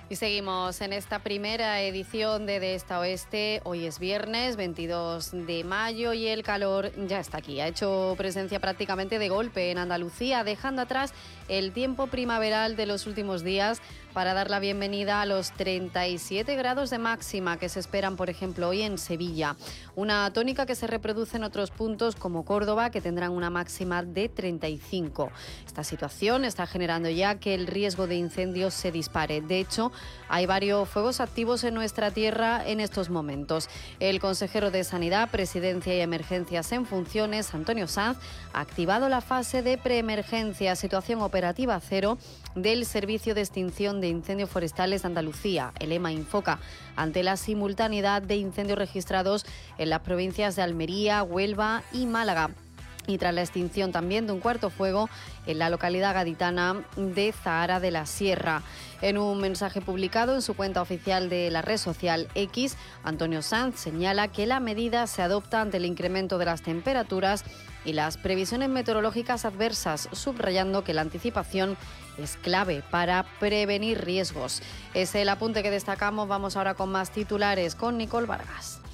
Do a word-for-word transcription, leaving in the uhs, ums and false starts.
Y seguimos en esta primera edición de De Esta Oeste. Hoy es viernes veintidós de mayo y el calor ya está aquí. Ha hecho presencia prácticamente de golpe en Andalucía, dejando atrás el tiempo primaveral de los últimos días para dar la bienvenida a los treinta y siete grados de máxima que se esperan, por ejemplo, hoy en Sevilla. Una tónica que se reproduce en otros puntos como Córdoba, que tendrán una máxima de treinta y cinco. Esta situación está generando ya que el riesgo de incendios se dispare. De hecho, hay varios fuegos activos en nuestra tierra en estos momentos. El consejero de Sanidad, Presidencia y Emergencias en funciones, Antonio Sanz, ha activado la fase de preemergencia, situación operativa cero, del Servicio de Extinción de Incendios Forestales de Andalucía, el EMA Infoca, ante la simultaneidad de incendios registrados en las provincias de Almería, Huelva y Málaga. Y tras la extinción también de un cuarto fuego en la localidad gaditana de Zahara de la Sierra. En un mensaje publicado en su cuenta oficial de la red social X, Antonio Sanz señala que la medida se adopta ante el incremento de las temperaturas y las previsiones meteorológicas adversas, subrayando que la anticipación es clave para prevenir riesgos. Es el apunte que destacamos. Vamos ahora con más titulares con Nicole Vargas.